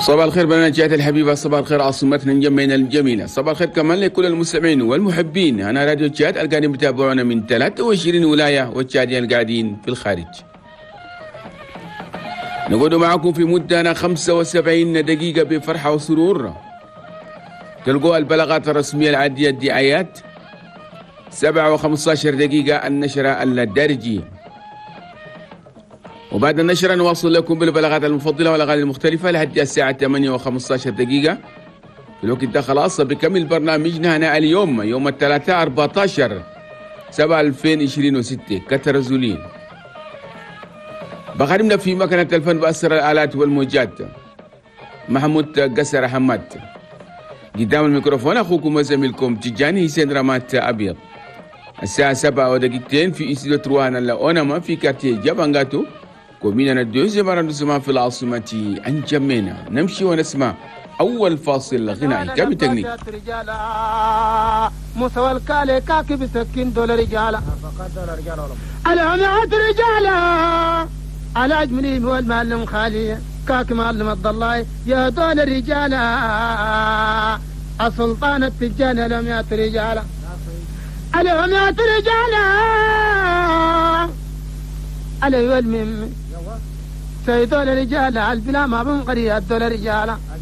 صباح الخير بناتي الحبيبة، صباح الخير عاصمتنا جمعنا الجميلة، صباح الخير كمان لكل المستمعين والمحبين. أنا راديو تشاد القاعدين بتابعونا من 23 ولاية والتشاديين القاعدين في الخارج. نقعد معكم في مدة 75 دقيقة بفرحة وسرور. تلقوا البلاغات الرسمية العادية الدعايات 7 و15 دقيقة النشرة الدارجي، وبعد النشرة نواصل لكم بالبلاغات المفضلة والأغاني المختلفة لحد الساعة 8 و15 دقيقة. في الوقت ده خلاص بكمل برنامجنا هنا اليوم يوم الثلاثاء 14/7/2026 كترزولين. بخدمنا في مكنة الفن بأسر الآلات والموجات محمود قسر حماد. قدام الميكروفون أخوكم وزميلكم تجاني حسين رمات أبيض. الساعة 7 في إستوديو تروان الأونما في كارتيه جابانغاتو كومينا الدوزي مرندسما في العاصمة أنجمينا. نمشي ونسمع أول فاصل غنائي كم تكنيك. مستوى الكالي كاكي بسكين دول رجالة الهمات رجالة على أجملي هو المعلم خالي كاكي معلم الضلاي يا دول رجالة السلطان التجان الهمات رجالة الهمات رجالة على الميم سيدول رجالة البلا ما بنقري الدول رجالة